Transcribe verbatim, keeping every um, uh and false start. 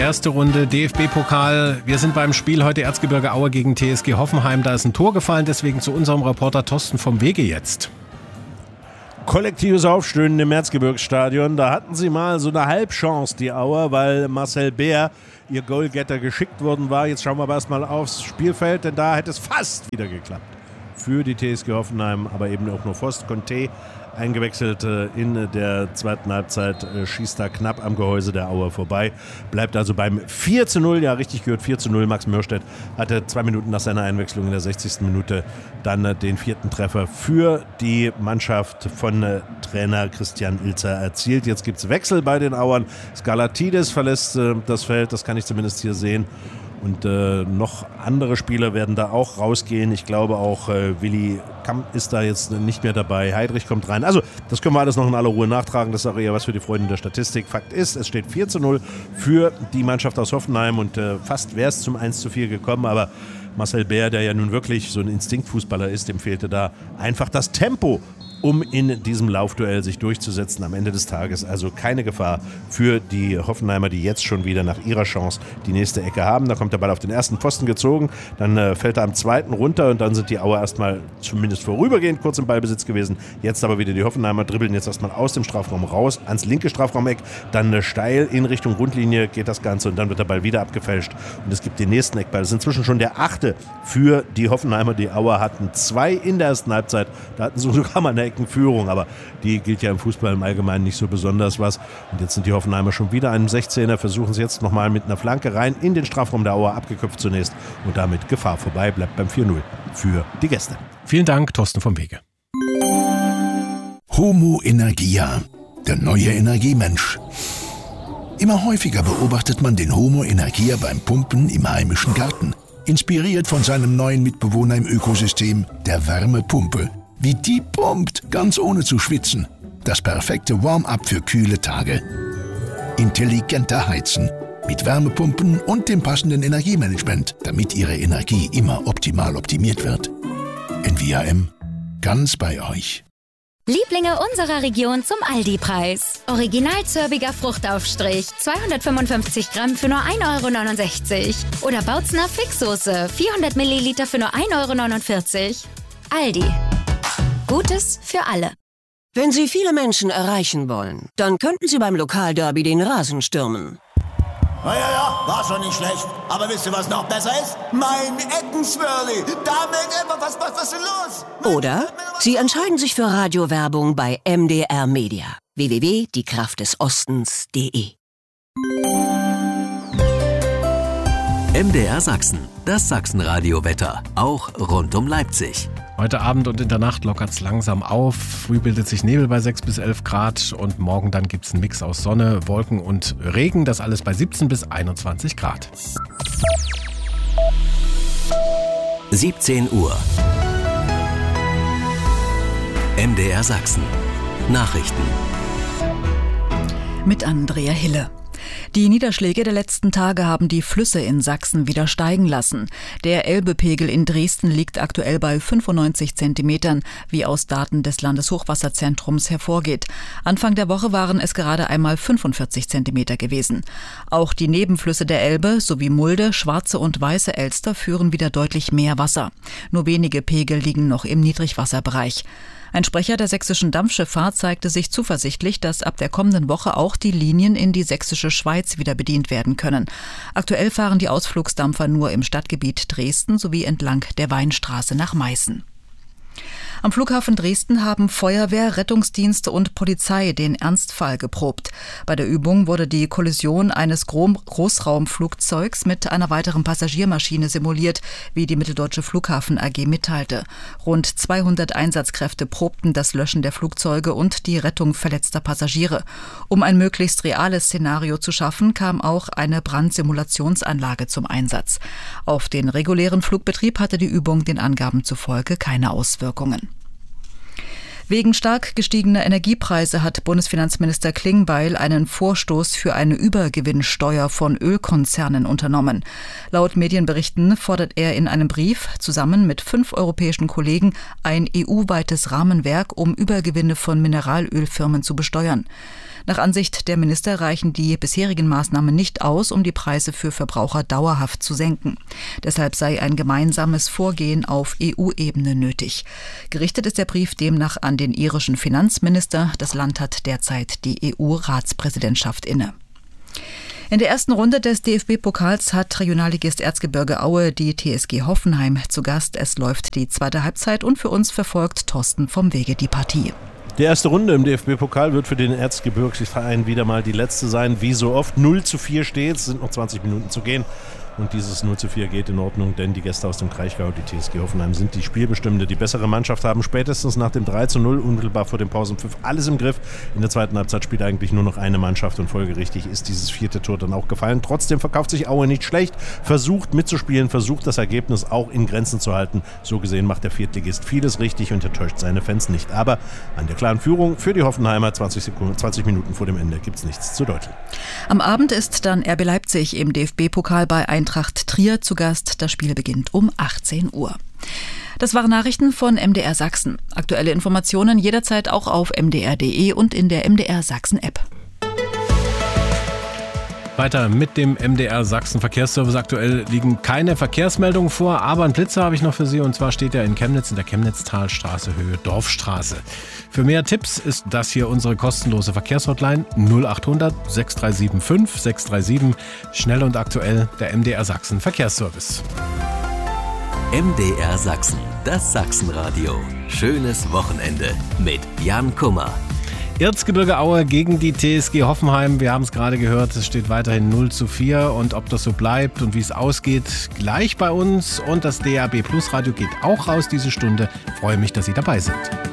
Erste Runde D F B-Pokal. Wir sind beim Spiel heute Erzgebirge Aue gegen T S G Hoffenheim. Da ist ein Tor gefallen, deswegen zu unserem Reporter Thorsten vom Wege jetzt. Kollektives Aufstöhnen im Erzgebirgsstadion. Da hatten sie mal so eine Halbchance, die Auer, weil Marcel Beer, ihr Goalgetter, geschickt worden war. Jetzt schauen wir aber erstmal aufs Spielfeld, denn da hätte es fast wieder geklappt für die T S G Hoffenheim, aber eben auch nur Forst. Conte eingewechselt in der zweiten Halbzeit, schießt da knapp am Gehäuse der Auer vorbei. Bleibt also beim vier zu null, ja richtig gehört, vier zu null. Max Mörstedt hatte zwei Minuten nach seiner Einwechslung in der sechzigsten Minute dann den vierten Treffer für die Mannschaft von Trainer Christian Ilzer erzielt. Jetzt gibt es Wechsel bei den Auern. Skalatides verlässt das Feld, das kann ich zumindest hier sehen. Und äh, noch andere Spieler werden da auch rausgehen. Ich glaube auch äh, Willi Kamp ist da jetzt nicht mehr dabei. Heidrich kommt rein. Also das können wir alles noch in aller Ruhe nachtragen. Das ist auch eher was für die Freunde der Statistik. Fakt ist, es steht vier zu null für die Mannschaft aus Hoffenheim. Und äh, fast wäre es zum eins zu vier gekommen. Aber Marcel Beer, der ja nun wirklich so ein Instinktfußballer ist, dem fehlte da einfach das Tempo, um in diesem Laufduell sich durchzusetzen am Ende des Tages. Also keine Gefahr für die Hoffenheimer, die jetzt schon wieder nach ihrer Chance die nächste Ecke haben. Da kommt der Ball auf den ersten Pfosten gezogen, dann äh, fällt er am zweiten runter und dann sind die Auer erstmal zumindest vorübergehend kurz im Ballbesitz gewesen. Jetzt aber wieder die Hoffenheimer dribbeln jetzt erstmal aus dem Strafraum raus, ans linke Strafraumeck, dann äh, steil in Richtung Grundlinie geht das Ganze und dann wird der Ball wieder abgefälscht und es gibt den nächsten Eckball. Das ist inzwischen schon der achte für die Hoffenheimer. Die Auer hatten zwei in der ersten Halbzeit, da hatten sie sogar mal eine Führung, aber die gilt ja im Fußball im Allgemeinen nicht so besonders was. Und jetzt sind die Hoffenheimer schon wieder einem sechzehner, versuchen sie jetzt nochmal mit einer Flanke rein in den Strafraum der Auer, abgeköpft zunächst und damit Gefahr vorbei, bleibt beim vier null für die Gäste. Vielen Dank, Thorsten vom Wege. Homo Energia, der neue Energiemensch. Immer häufiger beobachtet man den Homo Energia beim Pumpen im heimischen Garten. Inspiriert von seinem neuen Mitbewohner im Ökosystem, der Wärmepumpe. Wie die pumpt, ganz ohne zu schwitzen. Das perfekte Warm-up für kühle Tage. Intelligenter Heizen. Mit Wärmepumpen und dem passenden Energiemanagement, damit Ihre Energie immer optimal optimiert wird. N V A M. Ganz bei euch. Lieblinge unserer Region zum Aldi-Preis. Original zörbiger Fruchtaufstrich, zweihundertfünfundfünfzig Gramm für nur ein Euro neunundsechzig. Oder Bautzner Fixsoße, vierhundert Milliliter für nur ein Euro neunundvierzig. Aldi. Gutes für alle. Wenn Sie viele Menschen erreichen wollen, dann könnten Sie beim Lokalderby den Rasen stürmen. Ja, ja, ja, war schon nicht schlecht. Aber wisst ihr, was noch besser ist? Mein Eckenswirli. Damit immer, was, was, was ist denn los? Oder Sie entscheiden sich für Radiowerbung bei M D R Media. w w w punkt die kraft des ostens punkt de. M D R Sachsen, das Sachsenradio-Wetter, auch rund um Leipzig. Heute Abend und in der Nacht lockert es langsam auf. Früh bildet sich Nebel bei sechs bis elf Grad und morgen dann gibt es einen Mix aus Sonne, Wolken und Regen. Das alles bei siebzehn bis einundzwanzig Grad. siebzehn Uhr. M D R Sachsen. Nachrichten. Mit Andrea Hille. Die Niederschläge der letzten Tage haben die Flüsse in Sachsen wieder steigen lassen. Der Elbepegel in Dresden liegt aktuell bei fünfundneunzig Zentimetern, wie aus Daten des Landeshochwasserzentrums hervorgeht. Anfang der Woche waren es gerade einmal fünfundvierzig Zentimeter gewesen. Auch die Nebenflüsse der Elbe sowie Mulde, Schwarze und Weiße Elster führen wieder deutlich mehr Wasser. Nur wenige Pegel liegen noch im Niedrigwasserbereich. Ein Sprecher der sächsischen Dampfschifffahrt zeigte sich zuversichtlich, dass ab der kommenden Woche auch die Linien in die sächsische Schweiz wieder bedient werden können. Aktuell fahren die Ausflugsdampfer nur im Stadtgebiet Dresden sowie entlang der Weinstraße nach Meißen. Am Flughafen Dresden haben Feuerwehr, Rettungsdienste und Polizei den Ernstfall geprobt. Bei der Übung wurde die Kollision eines Großraumflugzeugs mit einer weiteren Passagiermaschine simuliert, wie die Mitteldeutsche Flughafen A G mitteilte. Rund zweihundert Einsatzkräfte probten das Löschen der Flugzeuge und die Rettung verletzter Passagiere. Um ein möglichst reales Szenario zu schaffen, kam auch eine Brandsimulationsanlage zum Einsatz. Auf den regulären Flugbetrieb hatte die Übung den Angaben zufolge keine Auswirkungen. Wegen stark gestiegener Energiepreise hat Bundesfinanzminister Klingbeil einen Vorstoß für eine Übergewinnsteuer von Ölkonzernen unternommen. Laut Medienberichten fordert er in einem Brief zusammen mit fünf europäischen Kollegen ein E U-weites Rahmenwerk, um Übergewinne von Mineralölfirmen zu besteuern. Nach Ansicht der Minister reichen die bisherigen Maßnahmen nicht aus, um die Preise für Verbraucher dauerhaft zu senken. Deshalb sei ein gemeinsames Vorgehen auf E U-Ebene nötig. Gerichtet ist der Brief demnach an den irischen Finanzminister. Das Land hat derzeit die E U-Ratspräsidentschaft inne. In der ersten Runde des D F B-Pokals hat Regionalligist Erzgebirge Aue die T S G Hoffenheim zu Gast. Es läuft die zweite Halbzeit und für uns verfolgt Thorsten vom Wege die Partie. Die erste Runde im D F B-Pokal wird für den Erzgebirgsverein wieder mal die letzte sein. Wie so oft, null zu vier steht, es sind noch zwanzig Minuten zu gehen. Und dieses null zu vier geht in Ordnung, denn die Gäste aus dem Kraichgau, die T S G Hoffenheim, sind die Spielbestimmende. Die bessere Mannschaft haben spätestens nach dem drei zu null unmittelbar vor dem Pausenpfiff alles im Griff. In der zweiten Halbzeit spielt eigentlich nur noch eine Mannschaft und folgerichtig ist dieses vierte Tor dann auch gefallen. Trotzdem verkauft sich Aue nicht schlecht, versucht mitzuspielen, versucht das Ergebnis auch in Grenzen zu halten. So gesehen macht der Viertligist vieles richtig und enttäuscht seine Fans nicht. Aber an der klaren Führung für die Hoffenheimer zwanzig Sekunden, zwanzig Minuten vor dem Ende gibt es nichts zu deuteln. Am Abend ist dann R B Leipzig im D F B-Pokal bei Eintracht Trier zu Gast. Das Spiel beginnt um achtzehn Uhr. Das waren Nachrichten von M D R Sachsen. Aktuelle Informationen jederzeit auch auf m d r punkt d e und in der M D R Sachsen App. Weiter mit dem M D R Sachsen Verkehrsservice. Aktuell liegen keine Verkehrsmeldungen vor, aber einen Blitzer habe ich noch für Sie und zwar steht er in Chemnitz in der Chemnitztalstraße, Höhe Dorfstraße. Für mehr Tipps ist das hier unsere kostenlose Verkehrshotline null acht hundert sechs drei sieben fünf sechs drei sieben. Schnell und aktuell der M D R Sachsen Verkehrsservice. M D R Sachsen, das Sachsenradio. Schönes Wochenende mit Jan Kummer. Erzgebirge Aue gegen die T S G Hoffenheim. Wir haben es gerade gehört, es steht weiterhin null zu vier. Und ob das so bleibt und wie es ausgeht, gleich bei uns. Und das D A B Plus Radio geht auch raus diese Stunde. Ich freue mich, dass Sie dabei sind.